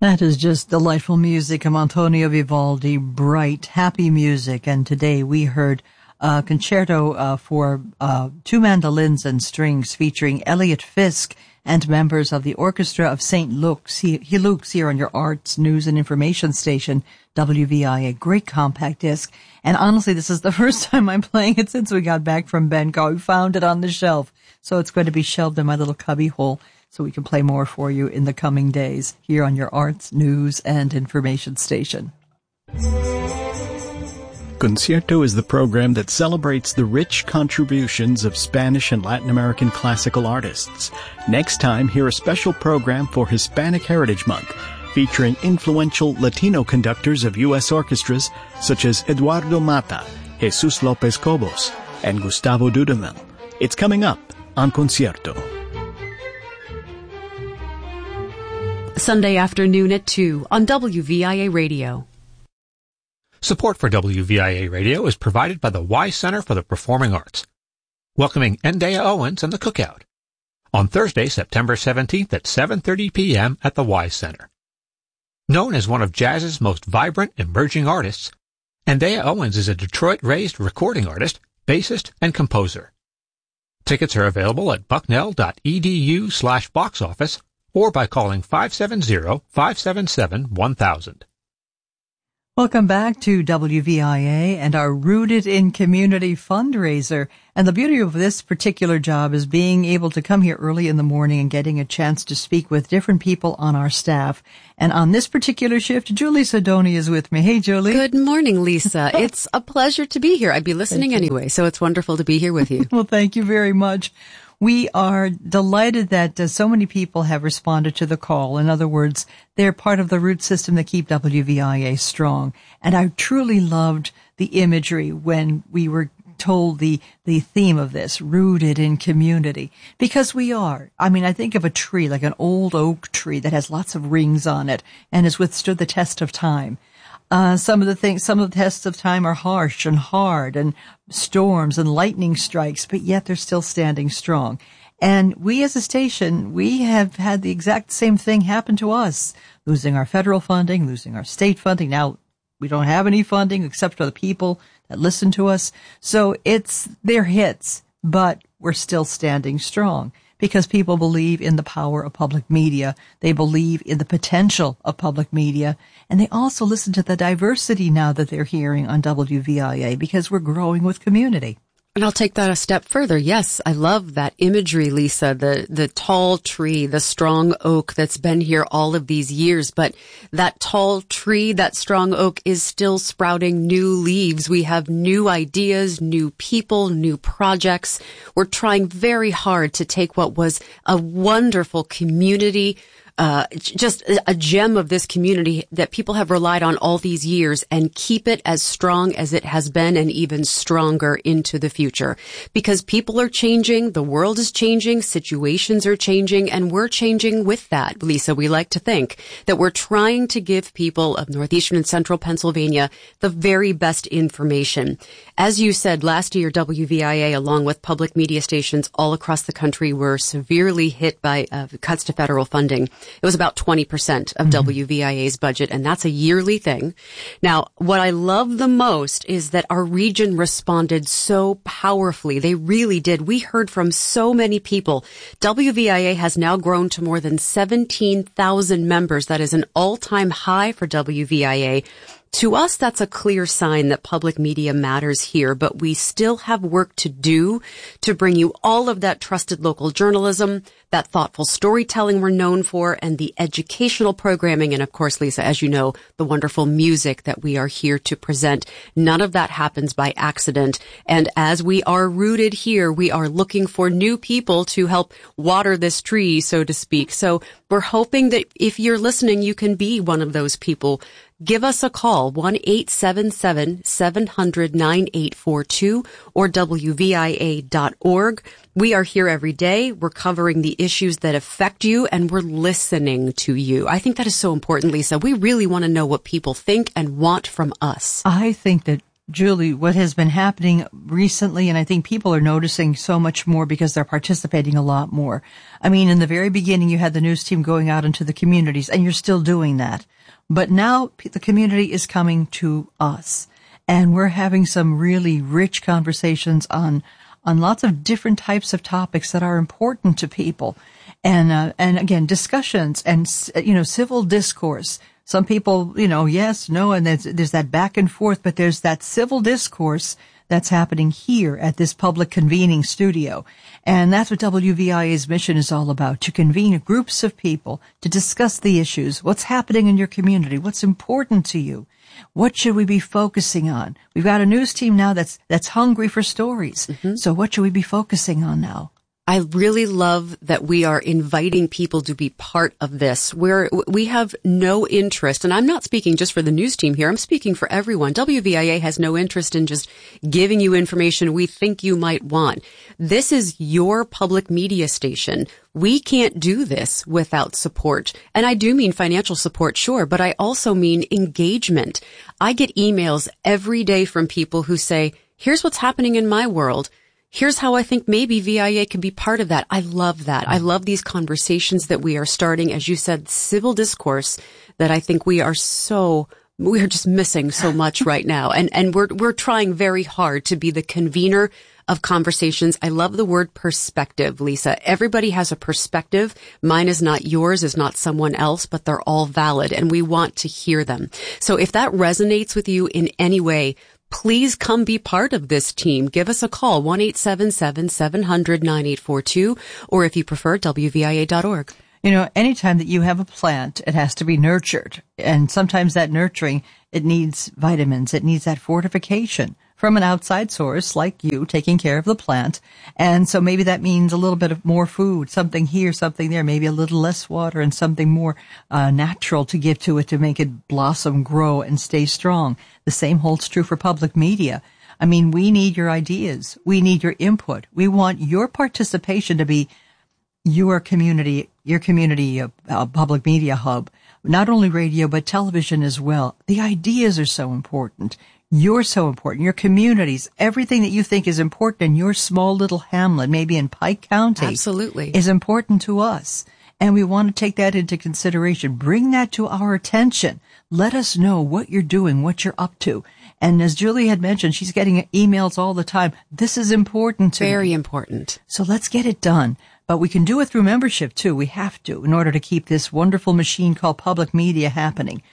That is just delightful music from Antonio Vivaldi, bright, happy music. And today we heard a concerto for two mandolins and strings featuring Elliot Fisk and members of the Orchestra of St. Luke's here on your arts, news, and information station, WVIA. Great compact disc. And honestly, this is the first time I'm playing it since we got back from Bangkok. We found it on the shelf, so it's going to be shelved in my little cubby hole, so we can play more for you in the coming days here on your arts, news, and information station. Concierto is the program that celebrates the rich contributions of Spanish and Latin American classical artists. Next time, hear a special program for Hispanic Heritage Month, featuring influential Latino conductors of U.S. orchestras such as Eduardo Mata, Jesus López Cobos, and Gustavo Dudamel. It's coming up on Concierto. Sunday afternoon at 2 on WVIA Radio. Support for WVIA Radio is provided by the Wise Center for the Performing Arts, welcoming Ndaya Owens and the Cookout on Thursday, September 17th at 7:30 p.m. at the Wise Center. Known as one of jazz's most vibrant emerging artists, Ndaya Owens is a Detroit-raised recording artist, bassist, and composer. Tickets are available at bucknell.edu/box office or by calling 570-577-1000. Welcome back to WVIA and our Rooted in Community fundraiser. And the beauty of this particular job is being able to come here early in the morning and getting a chance to speak with different people on our staff. And on this particular shift, Julie Sidoni is with me. Hey, Julie. Good morning, Lisa. It's a pleasure to be here. I'd be listening anyway, so it's wonderful to be here with you. Well, thank you very much. We are delighted that so many people have responded to the call. In other words, they're part of the root system that keep WVIA strong. And I truly loved the imagery when we were told the theme of this, rooted in community, because we are. I mean, I think of a tree, like an old oak tree that has lots of rings on it and has withstood the test of time. Some of the tests of time are harsh and hard and storms and lightning strikes, but yet they're still standing strong. And we as a station, we have had the exact same thing happen to us, losing our federal funding, losing our state funding. Now we don't have any funding except for the people that listen to us. So they're hits, but we're still standing strong. Because people believe in the power of public media. They believe in the potential of public media. And they also listen to the diversity now that they're hearing on WVIA because we're growing with community. And I'll take that a step further. Yes, I love that imagery, Lisa, the tall tree, the strong oak that's been here all of these years. But that tall tree, that strong oak is still sprouting new leaves. We have new ideas, new people, new projects. We're trying very hard to take what was a wonderful community, just a gem of this community that people have relied on all these years and keep it as strong as it has been and even stronger into the future. Because people are changing, the world is changing, situations are changing, and we're changing with that. Lisa, we like to think that we're trying to give people of northeastern and central Pennsylvania the very best information. As you said, last year, WVIA, along with public media stations all across the country, were severely hit by cuts to federal funding. It was about 20% of WVIA's budget, and that's a yearly thing. Now, what I love the most is that our region responded so powerfully. They really did. We heard from so many people. WVIA has now grown to more than 17,000 members. That is an all-time high for WVIA. To us, that's a clear sign that public media matters here, but we still have work to do to bring you all of that trusted local journalism, that thoughtful storytelling we're known for, and the educational programming, and of course, Lisa, as you know, the wonderful music that we are here to present. None of that happens by accident. And as we are rooted here, we are looking for new people to help water this tree, so to speak. So we're hoping that if you're listening, you can be one of those people. Give us a call, 1-877-700-9842 or WVIA.org. We are here every day. We're covering the issues that affect you, and we're listening to you. I think that is so important, Lisa. We really want to know what people think and want from us. I think that Julie, what has been happening recently, and I think people are noticing so much more because they're participating a lot more. I mean, in the very beginning, you had the news team going out into the communities, and you're still doing that. But now the community is coming to us, and we're having some really rich conversations on lots of different types of topics that are important to people. And again, discussions and, civil discourse. Some people, yes, no, and there's that back and forth, but there's that civil discourse that's happening here at this public convening studio. And that's what WVIA's mission is all about, to convene groups of people to discuss the issues, what's happening in your community, what's important to you, what should we be focusing on. We've got a news team now that's hungry for stories. Mm-hmm. So what should we be focusing on now? I really love that we are inviting people to be part of this, where we have no interest. And I'm not speaking just for the news team here. I'm speaking for everyone. WVIA has no interest in just giving you information we think you might want. This is your public media station. We can't do this without support. And I do mean financial support, sure, but I also mean engagement. I get emails every day from people who say, here's what's happening in my world. Here's how I think maybe VIA can be part of that. I love that. I love these conversations that we are starting, as you said, civil discourse that I think we are just missing so much right now. And we're trying very hard to be the convener of conversations. I love the word perspective, Lisa. Everybody has a perspective. Mine is not yours, is not someone else, but they're all valid and we want to hear them. So if that resonates with you in any way, please come be part of this team. Give us a call, 1-877-700-9842, or if you prefer, WVIA.org. Anytime that you have a plant, it has to be nurtured. And sometimes that nurturing, it needs vitamins. It needs that fortification from an outside source like you taking care of the plant. And so maybe that means a little bit of more food, something here, something there, maybe a little less water and something more natural to give to it to make it blossom, grow, and stay strong. The same holds true for public media. I mean, we need your ideas. We need your input. We want your participation to be your community public media hub, not only radio, but television as well. The ideas are so important. You're so important. Your communities, everything that you think is important in your small little hamlet, maybe in Pike County, absolutely, is important to us. And we want to take that into consideration. Bring that to our attention. Let us know what you're doing, what you're up to. And as Julie had mentioned, she's getting emails all the time. This is important to me. Very important. So let's get it done. But we can do it through membership, too. We have to, in order to keep this wonderful machine called public media happening.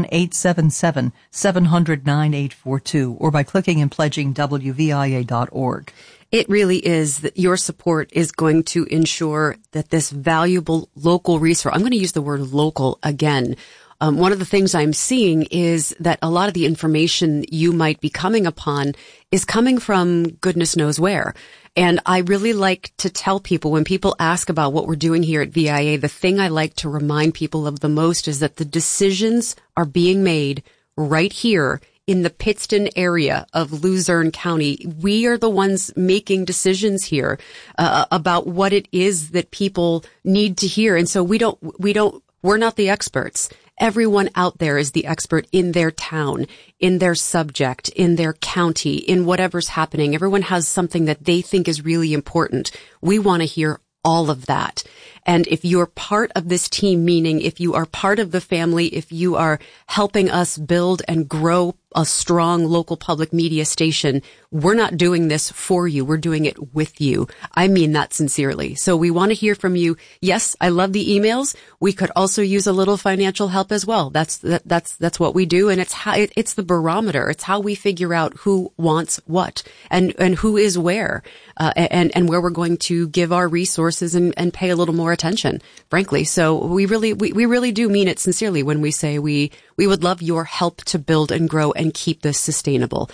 1-877-700-9842, or by clicking and pledging WVIA.org. It really is that your support is going to ensure that this valuable local resource, I'm going to use the word local again. One of the things I'm seeing is that a lot of the information you might be coming upon is coming from goodness knows where. And I really like to tell people, when people ask about what we're doing here at VIA, the thing I like to remind people of the most is that the decisions are being made right here in the Pittston area of Luzerne County. We are the ones making decisions here about what it is that people need to hear. And so we're not the experts. Everyone out there is the expert in their town, in their subject, in their county, in whatever's happening. Everyone has something that they think is really important. We want to hear all of that. And if you're part of this team, meaning if you are part of the family, if you are helping us build and grow a strong local public media station, we're not doing this for you. We're doing it with you. I mean that sincerely. So we want to hear from you. Yes, I love the emails. We could also use a little financial help as well. That's what we do. And it's the barometer. It's how we figure out who wants what and who is where, and where we're going to give our resources and pay a little more attention, frankly. So we really do mean it sincerely when we say we would love your help to build and grow and keep this sustainable.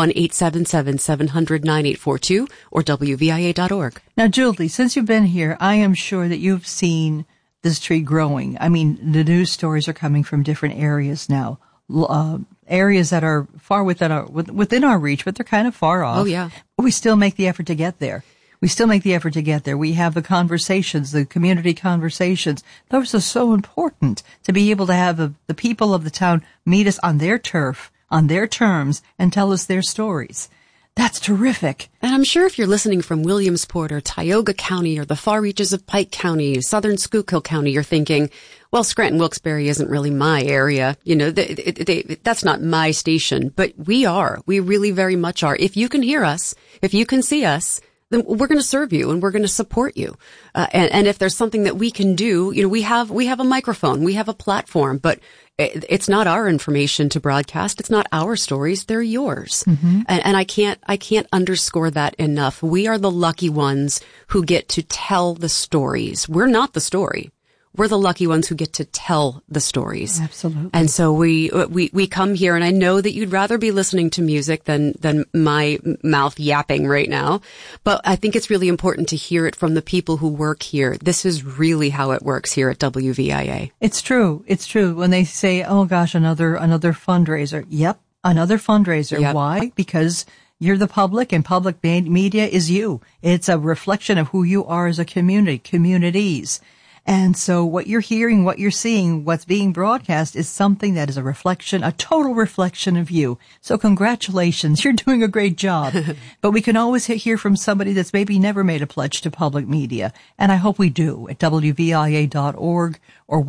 1-877-700-9842 or WVIA.org. Now, Julie, since you've been here, I am sure that you've seen this tree growing. I mean, the news stories are coming from different areas now, areas that are far within our reach, but they're kind of far off. Oh, yeah. We still make the effort to get there. We have the conversations, the community conversations. Those are so important to be able to have the people of the town meet us on their turf, on their terms and tell us their stories. That's terrific. And I'm sure if you're listening from Williamsport or Tioga County or the far reaches of Pike County, southern Schuylkill County, you're thinking, well, Scranton-Wilkes-Barre isn't really my area. You know, that's not my station. But we are. We really very much are. If you can hear us, if you can see us, then we're going to serve you and we're going to support you. And if there's something that we can do, you know, we have a microphone, we have a platform, but it's not our information to broadcast. It's not our stories. They're yours. Mm-hmm. And I can't underscore that enough. We are the lucky ones who get to tell the stories. We're not the story. We're the lucky ones who get to tell the stories. Absolutely. And so we come here, and I know that you'd rather be listening to music than my mouth yapping right now. But I think it's really important to hear it from the people who work here. This is really how it works here at WVIA. It's true. It's true. When they say, oh gosh, another fundraiser. Yep. Another fundraiser. Yep. Why? Because you're the public, and public media is you. It's a reflection of who you are as a communities. And so what you're hearing, what you're seeing, what's being broadcast is something that is a reflection, a total reflection of you. So congratulations. You're doing a great job. But we can always hear from somebody that's maybe never made a pledge to public media. And I hope we do at WVIA.org or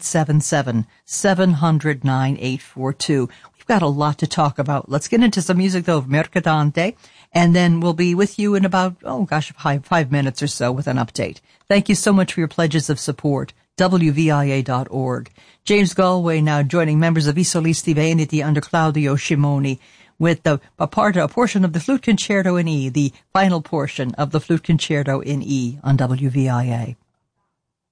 1-877-700-9842. We've got a lot to talk about. Let's get into some music though of Mercadante. And then we'll be with you in about, 5 minutes or so with an update. Thank you so much for your pledges of support. WVIA.org. James Galway now joining members of I Solisti Veneti under Claudio Scimoni with a portion of the Flute Concerto in E, the final portion of the Flute Concerto in E on WVIA.